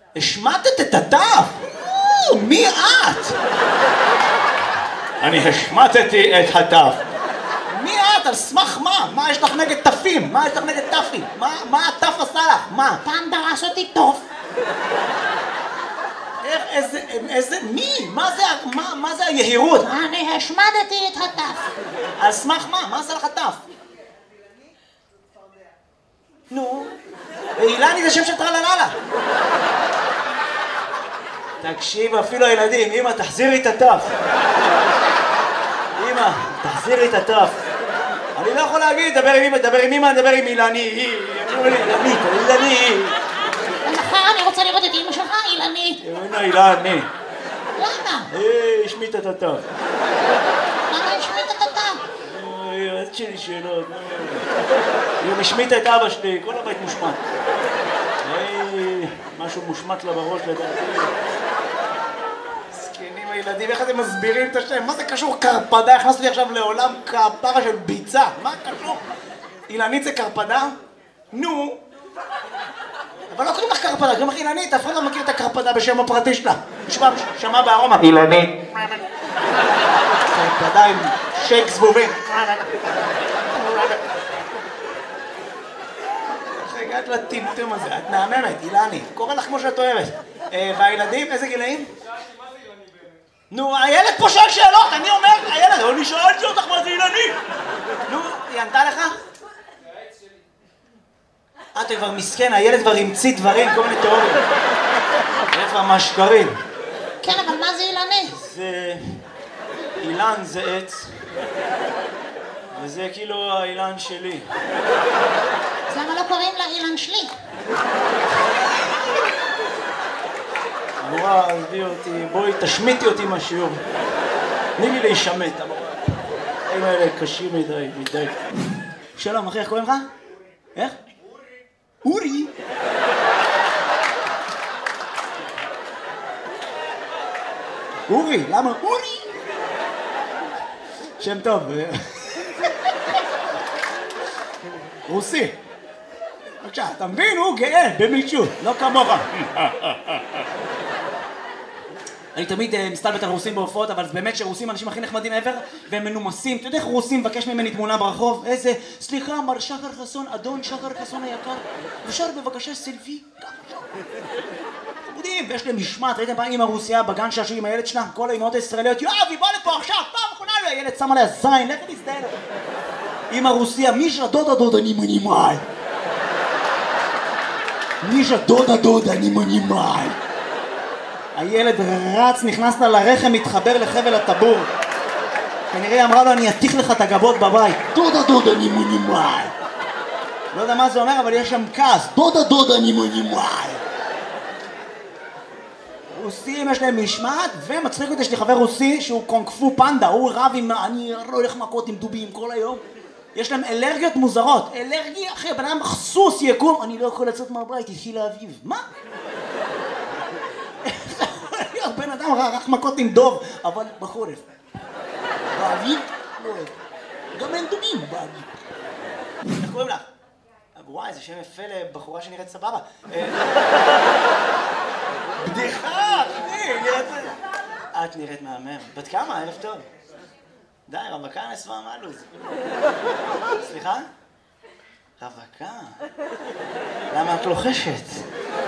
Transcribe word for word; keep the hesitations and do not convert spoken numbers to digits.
השמטת את הדף? מי את? אני השמטתי את הדף. מי את? על סמך מה? מה יש לך נגד תפים? מה יש לך נגד תפים? מה הטף עשה לך? מה? פעם דרס אותי טוב. איך, איזה, איזה, מי? מה זה, מה, מה זה היהירות? אני השמדתי את הטף. על סמך מה? מה עשה לך טף? נו, אילני זה שם של טרלללה. תקשיב, אפילו הילדים, אמא, תחזירי את הטף. אמא, תחזירי את הטף. אני לא יכול להגיד, דבר עם אמא, דבר עם אמא, דבר עם אילני. אילנית, אילני. ומחר אני רוצה לראות את אמא שלך, אילנית. הנה, אילני. למה? אה, השמית את הטף. למה השמית את הטף? אוי, את שלי שאלות. היא משמיטה את אבא שלי, כל הבית מושמט. משהו מושמט לה בראש לדעתי. זקנים הילדים, איך אתם מסבירים את השם? מה זה קשור קרפדה? הכנסתי עכשיו לעולם כפרה של ביצה. מה קשור? אילנית זה קרפדה? נו. אבל לא קוראים לך קרפדה, קוראים לך אילנית. אף אחד לא מכיר את הקרפדה בשם הפרטי שלה. נשמע, שמע בארומה. אילנית. קרפדה עם שייק זבובים. הגעת לטמטום הזה, את מהממת, אילני, קורא לך כמו שאת אוהבת. והילדים, איזה גילאים? נו, הילד פה שואל שאלות, אני אומר, הילד, אני שאלתי אותך מה זה אילני. נו, היא ענתה לך? אתה כבר מסכן, הילד כבר המציא דברים, כל מיני תיאוריות. הילד כבר מהשקרים. כן, אבל מה זה אילני? זה... אילן זה עץ. וזה כאילו האילן שלי. אז למה לא קוראים לה אילן שלי? המורה, עזבי אותי, בואי תשמיטי אותי מהשיעור. תני לי להישמט, המורה. הם האלה קשים מדי, מדי. שלום, אחי, איך קוראים לך? איך? אורי. אורי, למה? אורי. שם טוב. רוסי. בבקשה, אתה מבין? הוא גאה במישהו, לא כמוך. אני תמיד מסתלבט על רוסים בהופעות, אבל באמת שרוסים אנשים הכי נחמדים ever, והם מנומסים. אתה יודע איך רוסים מבקש ממני תמונה ברחוב? איזה, סליחה, מר שחר חסון, אדון שחר חסון היקר, אפשר בבקשה סלפי? חמודים, ויש להם משמעת, ראיתם פעם אמא רוסיה בגן שעשו עם הילד שלה? כל האמהות הישראליות, יואב, היא באה לפה עכשיו, פעם אחרונה, הילד שם עליה זין, לך להזדהה לה. אמא רוסיה, מישה דודה דודה אני מנימל. מישה דודה דודה אני מנימל. הילד רץ, נכנס לה לרחם, מתחבר לחבל הטבור. כנראה אמרה לו, אני אתיך לך את הגבות בבית. דודה דודה אני מנימל. לא יודע מה זה אומר, אבל יש שם כעס. דודה דודה אני מנימל. רוסים יש להם משמעת, ומצחיק אותי, יש לי חבר רוסי שהוא קונג-פו פנדה, הוא רב עם, אני לא הולך מכות עם דובים כל היום. יש להם אלרגיות מוזרות. אלרגיה, אחי, בן אדם סוס יקום, אני לא יכול לצאת מהבית, התחיל לאביב. מה? בן אדם רק מכות עם דוב, אבל בחורף. באביב? לא אוהב. גם אין דובים באביב. איך קוראים לך? וואי, זה שם יפה לבחורה שנראית סבבה. בדיחה, אחי, נראית... את נראית מהמם. בת כמה? ערב טוב. די, רווקה נסווה מלוז. סליחה? רווקה? למה את לוחשת?